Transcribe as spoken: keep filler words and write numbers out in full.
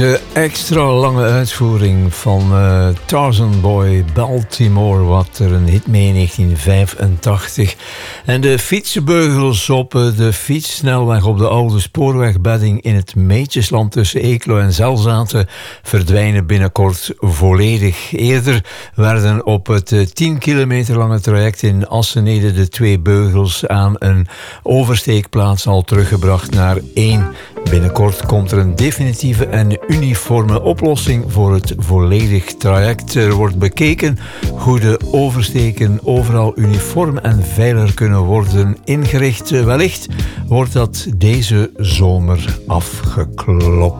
De extra lange uitvoering van uh, Tarzan Boy Baltimore, wat er een hit mee in negentien vijfentachtig. En de fietsenbeugels op uh, de fietssnelweg op de oude spoorwegbedding in het Meetjesland tussen Eeklo en Zelzaten verdwijnen binnenkort volledig. Eerder werden op het uh, tien kilometer lange traject in Assenede de twee beugels aan een oversteekplaats al teruggebracht naar één. Binnenkort komt er een definitieve en uniforme oplossing voor het volledig traject. Er wordt bekeken hoe de oversteken overal uniform en veilig kunnen worden ingericht. Wellicht wordt dat deze zomer afgeklopt.